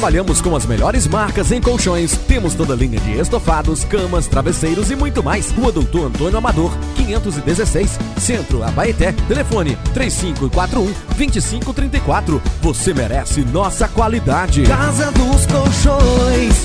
Trabalhamos com as melhores marcas em colchões. Temos toda a linha de estofados, camas, travesseiros e muito mais. Rua Doutor Antônio Amador, 516, Centro, Abaeté. Telefone 3541-2534. Você merece nossa qualidade. Casa dos Colchões.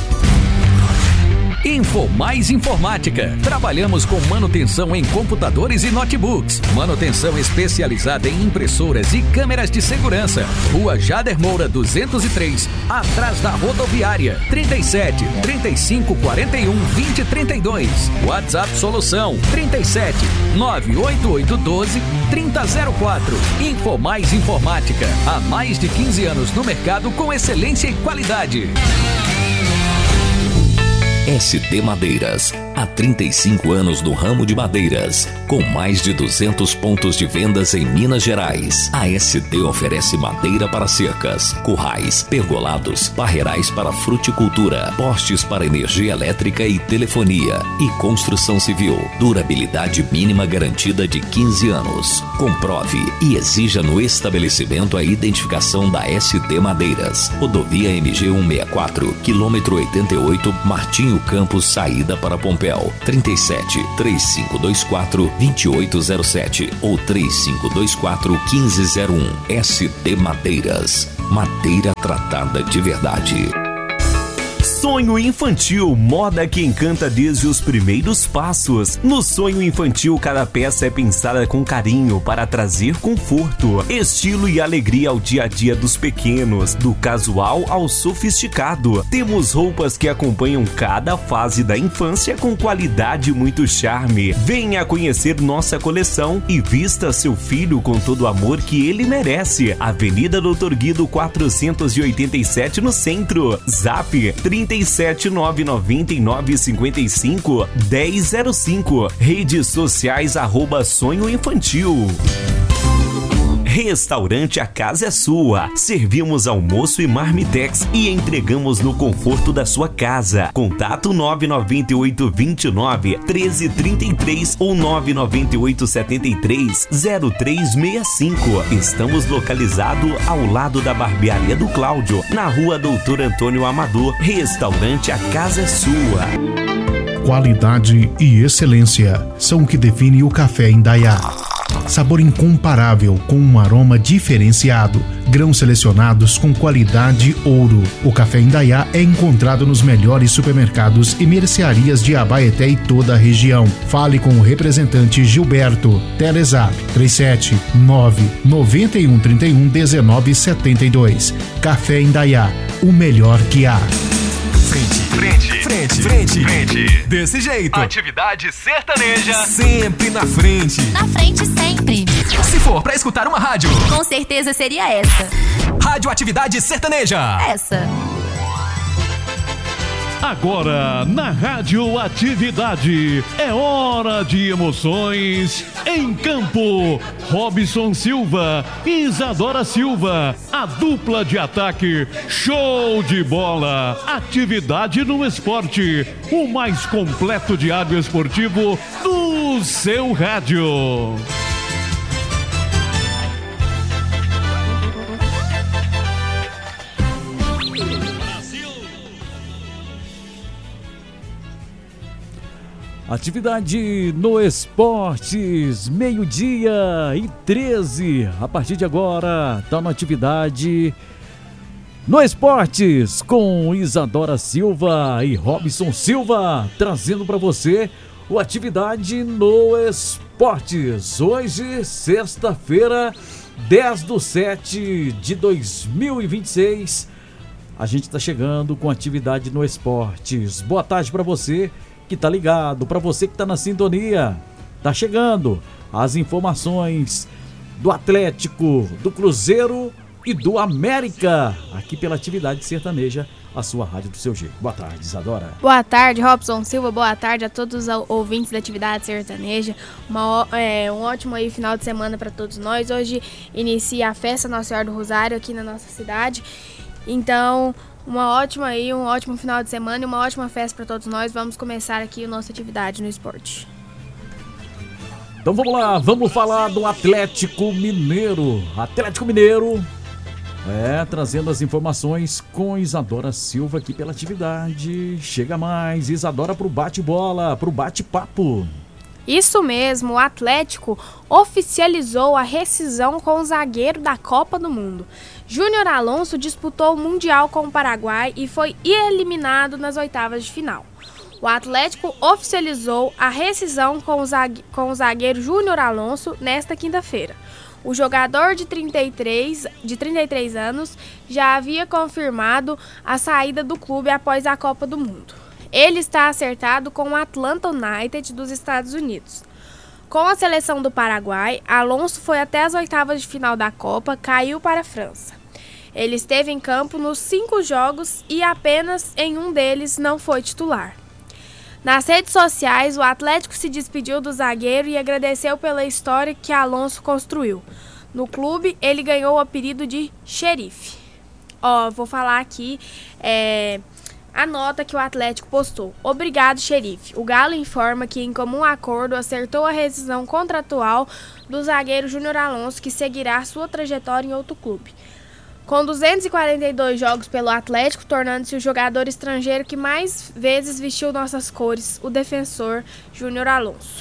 Infomais Informática. Trabalhamos com manutenção em computadores e notebooks. Manutenção especializada em impressoras e câmeras de segurança. Rua Jader Moura 203, atrás da rodoviária. 37 35 41 20 32. WhatsApp Solução 37 98812 3004. Infomais Informática. Há mais de 15 anos no mercado com excelência e qualidade. SD Madeiras, há 35 anos no ramo de madeiras, com mais de 200 pontos de vendas em Minas Gerais. A SD oferece madeira para cercas, currais, pergolados, barreirais para fruticultura, postes para energia elétrica e telefonia e construção civil. Durabilidade mínima garantida de 15 anos. Comprove e exija no estabelecimento a identificação da SD Madeiras. Rodovia MG 164, quilômetro 88, Martinho Campos, saída para Pompéu. 37 3524 2807 ou 3524 1501. SD Madeiras. Madeira tratada de verdade. Sonho Infantil, moda que encanta desde os primeiros passos. No Sonho Infantil, cada peça é pensada com carinho para trazer conforto, estilo e alegria ao dia a dia dos pequenos, do casual ao sofisticado. Temos roupas que acompanham cada fase da infância com qualidade e muito charme. Venha conhecer nossa coleção e vista seu filho com todo o amor que ele merece. Avenida Doutor Guido 487 no centro. Zap 37999551005. Redes sociais @Sonho Infantil. Restaurante A Casa é Sua. Servimos almoço e marmitex e entregamos no conforto da sua casa. Contato 998 29 1333 ou 998 73 0365. Estamos localizados ao lado da barbearia do Cláudio, na rua Doutor Antônio Amador. Restaurante A Casa é Sua. Qualidade e excelência são o que define o café Indaiá. Sabor incomparável com um aroma diferenciado. Grãos selecionados com qualidade ouro. O café Indaiá é encontrado nos melhores supermercados e mercearias de Abaeté e toda a região. Fale com o representante Gilberto. Telezap 379 9131 1972. Café Indaiá, o melhor que há. Frente. Desse jeito. Atividade sertaneja. Sempre na frente. Na frente sempre. Se for pra escutar uma rádio, com certeza seria essa. Rádio Atividade Sertaneja. Essa. Agora, na Rádio Atividade, é hora de emoções em campo. Robson Silva e Isadora Silva, a dupla de ataque, show de bola. Atividade no esporte, o mais completo diário esportivo do seu rádio. Atividade no Esportes, 12:13. A partir de agora, tá na Atividade no Esportes com Isadora Silva e Robson Silva, trazendo para você o Atividade no Esportes. Hoje, sexta-feira, 10/7/2026. A gente tá chegando com Atividade no Esportes. Boa tarde para você que tá ligado, para você que tá na sintonia. Tá chegando as informações do Atlético, do Cruzeiro e do América, aqui pela Atividade Sertaneja, a sua rádio do seu jeito. Boa tarde, Isadora. Boa tarde, Robson Silva. Boa tarde a todos os ouvintes da Atividade Sertaneja. Um ótimo aí final de semana para todos nós. Hoje inicia a festa Nossa Senhora do Rosário aqui na nossa cidade. Então, um ótimo final de semana e uma ótima festa para todos nós. Vamos começar aqui a nossa atividade no esporte. Então vamos lá, vamos falar do Atlético Mineiro. Atlético Mineiro Trazendo as informações com Isadora Silva aqui pela atividade. Chega mais, Isadora, pro bate-bola, pro bate-papo. Isso mesmo, o Atlético oficializou a rescisão com o zagueiro da Copa do Mundo. Júnior Alonso disputou o Mundial com o Paraguai e foi eliminado nas oitavas de final. O Atlético oficializou a rescisão com o zagueiro Júnior Alonso nesta quinta-feira. O jogador de 33 anos já havia confirmado a saída do clube após a Copa do Mundo. Ele está acertado com o Atlanta United dos Estados Unidos. Com a seleção do Paraguai, Alonso foi até as oitavas de final da Copa, caiu para a França. Ele esteve em campo nos 5 jogos e apenas em um deles não foi titular. Nas redes sociais, o Atlético se despediu do zagueiro e agradeceu pela história que Alonso construiu. No clube, ele ganhou o apelido de Xerife. Vou falar aqui a nota que o Atlético postou. Obrigado, Xerife. O Galo informa que, em comum acordo, acertou a rescisão contratual do zagueiro Júnior Alonso, que seguirá sua trajetória em outro clube. Com 242 jogos pelo Atlético, tornando-se o jogador estrangeiro que mais vezes vestiu nossas cores, o defensor Júnior Alonso.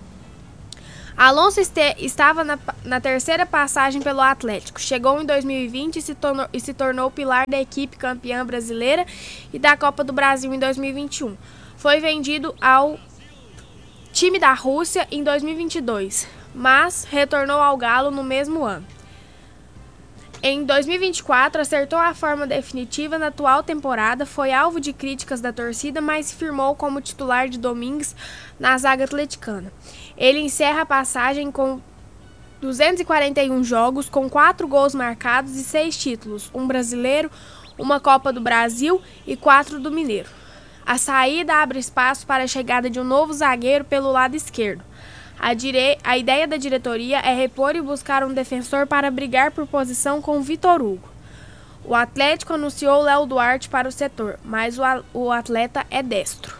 Alonso estava na terceira passagem pelo Atlético. Chegou em 2020 e se tornou pilar da equipe campeã brasileira e da Copa do Brasil em 2021. Foi vendido ao time da Rússia em 2022, mas retornou ao Galo no mesmo ano. Em 2024, acertou a forma definitiva na atual temporada, foi alvo de críticas da torcida, mas se firmou como titular de Domingues na zaga atleticana. Ele encerra a passagem com 241 jogos, com 4 gols marcados e 6 títulos, um brasileiro, uma Copa do Brasil e 4 do Mineiro. A saída abre espaço para a chegada de um novo zagueiro pelo lado esquerdo. A ideia da diretoria é repor e buscar um defensor para brigar por posição com Vitor Hugo. O Atlético anunciou Léo Duarte para o setor, mas o atleta é destro.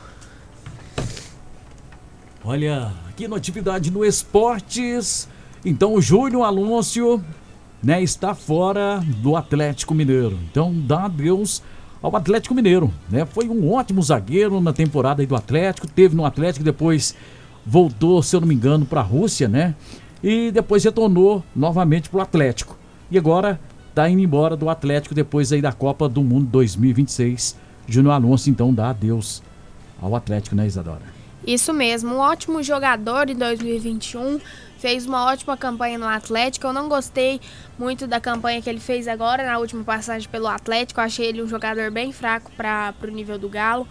Olha, aqui no Atividade no Esportes, então o Júnior Alonso, está fora do Atlético Mineiro. Então dá adeus ao Atlético Mineiro, Foi um ótimo zagueiro na temporada aí do Atlético, teve no Atlético, depois voltou, se eu não me engano, para a Rússia, E depois retornou novamente para o Atlético. E agora está indo embora do Atlético depois aí da Copa do Mundo 2026. Júnior Alonso, então, dá adeus ao Atlético, Isadora? Isso mesmo, um ótimo jogador em 2021, fez uma ótima campanha no Atlético. Eu não gostei muito da campanha que ele fez agora, na última passagem pelo Atlético. Eu achei ele um jogador bem fraco para o nível do Galo.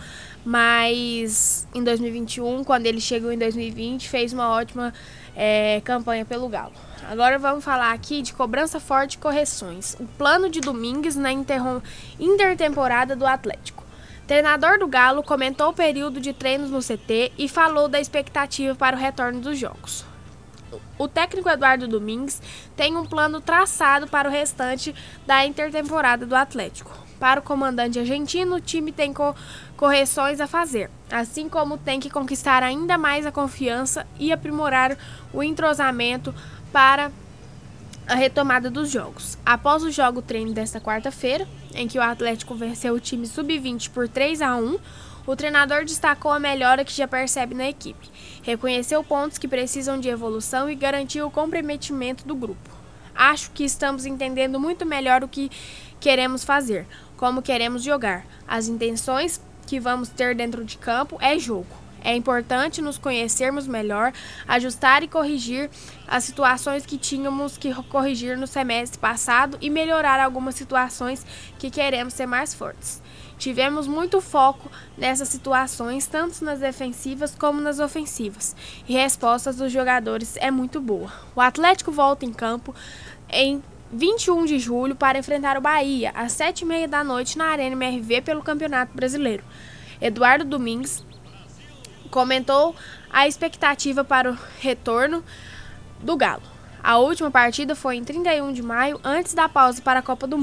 Mas em 2021, quando ele chegou em 2020, fez uma ótima campanha pelo Galo. Agora vamos falar aqui de cobrança forte e correções. O plano de Domingues na intertemporada do Atlético. O treinador do Galo comentou o período de treinos no CT e falou da expectativa para o retorno dos jogos. O técnico Eduardo Domingues tem um plano traçado para o restante da intertemporada do Atlético. Para o comandante argentino, o time tem correções a fazer, assim como tem que conquistar ainda mais a confiança e aprimorar o entrosamento para a retomada dos jogos. Após o jogo treino desta quarta-feira, em que o Atlético venceu o time sub-20 por 3-1, o treinador destacou a melhora que já percebe na equipe, reconheceu pontos que precisam de evolução e garantiu o comprometimento do grupo. Acho que estamos entendendo muito melhor o que queremos fazer, como queremos jogar. As intenções que vamos ter dentro de campo é jogo. É importante nos conhecermos melhor, ajustar e corrigir as situações que tínhamos que corrigir no semestre passado e melhorar algumas situações que queremos ser mais fortes. Tivemos muito foco nessas situações, tanto nas defensivas como nas ofensivas, e respostas dos jogadores é muito boa. O Atlético volta em campo em 21 de julho para enfrentar o Bahia, às 7h30 da noite na Arena MRV pelo Campeonato Brasileiro. Eduardo Domingues comentou a expectativa para o retorno do Galo. A última partida foi em 31 de maio, antes da pausa para a Copa do Mundo.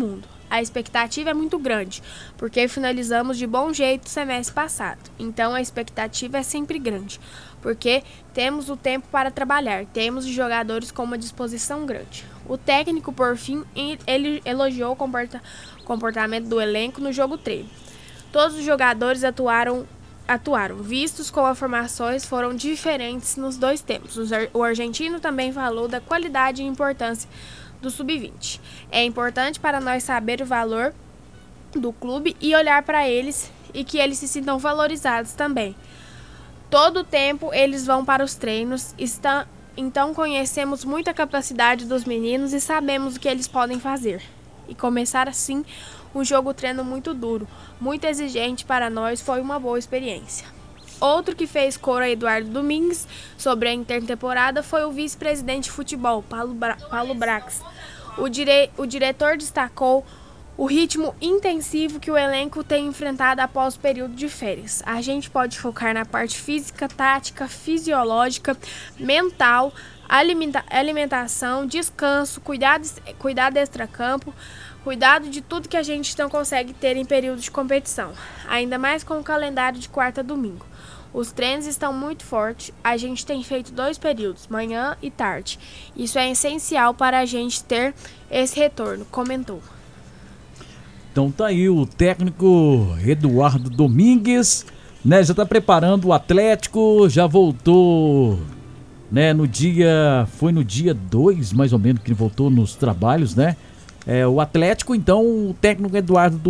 a expectativa é muito grande, porque finalizamos de bom jeito o semestre passado. Então a expectativa é sempre grande, porque temos o tempo para trabalhar, temos os jogadores com uma disposição grande. O técnico, por fim, ele elogiou o comportamento do elenco no jogo treino. Todos os jogadores atuaram, vistos como as formações foram diferentes nos dois tempos. O argentino também falou da qualidade e importância do sub-20. É importante para nós saber o valor do clube e olhar para eles e que eles se sintam valorizados também. Todo o tempo eles vão para os treinos, então conhecemos muito a capacidade dos meninos e sabemos o que eles podem fazer. E começar assim um jogo-treino muito duro, muito exigente para nós, foi uma boa experiência. Outro que fez coro a Eduardo Domingues sobre a intertemporada foi o vice-presidente de futebol, Paulo Brax. O diretor destacou o ritmo intensivo que o elenco tem enfrentado após o período de férias. A gente pode focar na parte física, tática, fisiológica, mental, alimentação, descanso, cuidado extracampo, cuidado de tudo que a gente não consegue ter em período de competição, ainda mais com o calendário de quarta a domingo. Os treinos estão muito fortes, a gente tem feito 2 períodos, manhã e tarde. Isso é essencial para a gente ter esse retorno, comentou. Então tá aí o técnico Eduardo Domingues, né? Já tá preparando o Atlético, já voltou, né? Foi no dia 2, mais ou menos, que ele voltou nos trabalhos, né? O Atlético, então, o técnico Eduardo